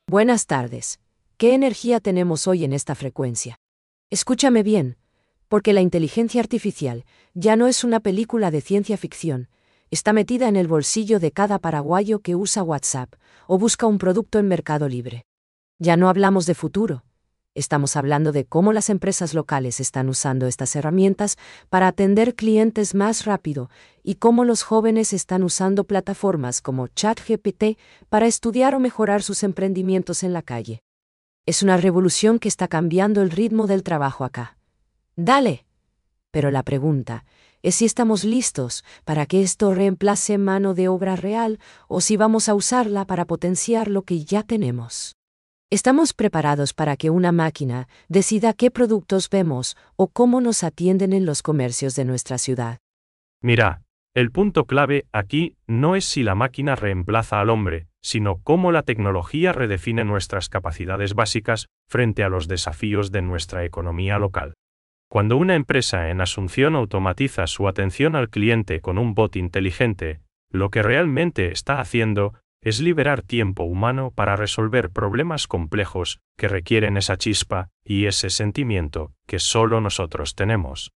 Buenas tardes. ¿Qué energía tenemos hoy en esta frecuencia? Escúchame bien, porque la inteligencia artificial ya no es una película de ciencia ficción, está metida en el bolsillo de cada paraguayo que usa WhatsApp o busca un producto en Mercado Libre. Ya no hablamos de futuro. Estamos hablando de cómo las empresas locales están usando estas herramientas para atender clientes más rápido y cómo los jóvenes están usando plataformas como ChatGPT para estudiar o mejorar sus emprendimientos en la calle. Es una revolución que está cambiando el ritmo del trabajo acá. ¡Dale! Pero la pregunta es si estamos listos para que esto reemplace mano de obra real o si vamos a usarla para potenciar lo que ya tenemos. ¿Estamos preparados para que una máquina decida qué productos vemos o cómo nos atienden en los comercios de nuestra ciudad? Mira, el punto clave aquí no es si la máquina reemplaza al hombre, sino cómo la tecnología redefine nuestras capacidades básicas frente a los desafíos de nuestra economía local. Cuando una empresa en Asunción automatiza su atención al cliente con un bot inteligente, lo que realmente está haciendo es liberar tiempo humano para resolver problemas complejos que requieren esa chispa y ese sentimiento que solo nosotros tenemos.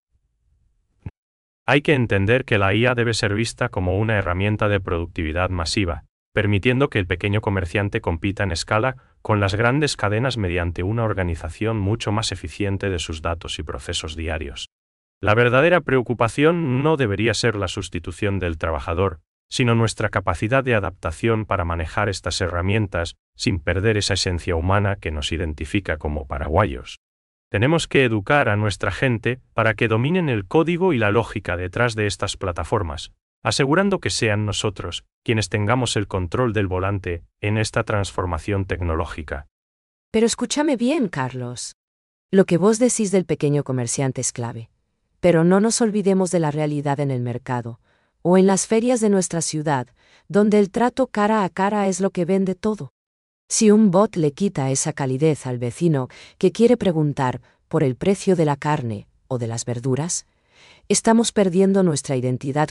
Hay que entender que la IA debe ser vista como una herramienta de productividad masiva, permitiendo que el pequeño comerciante compita en escala con las grandes cadenas mediante una organización mucho más eficiente de sus datos y procesos diarios. La verdadera preocupación no debería ser la sustitución del trabajador, sino nuestra capacidad de adaptación para manejar estas herramientas sin perder esa esencia humana que nos identifica como paraguayos. Tenemos que educar a nuestra gente para que dominen el código y la lógica detrás de estas plataformas, asegurando que sean nosotros quienes tengamos el control del volante en esta transformación tecnológica. Pero escúchame bien, Carlos. Lo que vos decís del pequeño comerciante es clave. Pero no nos olvidemos de la realidad en el mercado, o en las ferias de nuestra ciudad, donde el trato cara a cara es lo que vende todo. Si un bot le quita esa calidez al vecino que quiere preguntar por el precio de la carne o de las verduras, estamos perdiendo nuestra identidad